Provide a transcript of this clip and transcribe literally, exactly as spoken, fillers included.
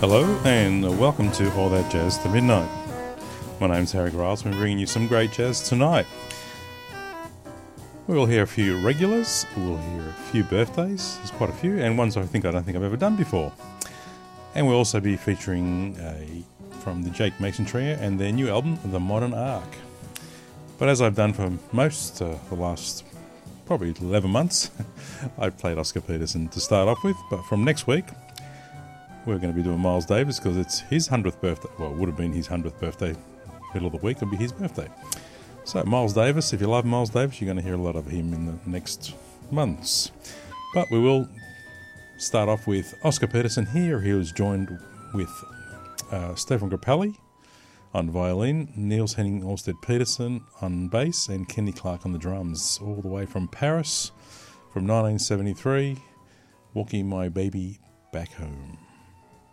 Hello and welcome to All That Jazz to Midnight. My name's Harry Griles and we're bringing you some great jazz tonight. We'll hear a few regulars, we'll hear a few birthdays, there's quite a few, and ones I think I don't think I've ever done before. And we'll also be featuring a from the Jake Mason Trio and their new album, The Modern Arc. But as I've done for most uh, the last probably eleven months, I've played Oscar Peterson to start off with, but from next week we're going to be doing Miles Davis because it's his hundredth birthday. Well, it would have been his hundredth birthday. Middle of the week will be his birthday. So Miles Davis, if you love Miles Davis, you're going to hear a lot of him in the next months. But we will start off with Oscar Peterson here. He was joined with uh, Stefan Grappelli on violin, Niels Henning Orsted Peterson on bass, and Kenny Clark on the drums, all the way from Paris from nineteen seventy-three, Walking My Baby Back Home.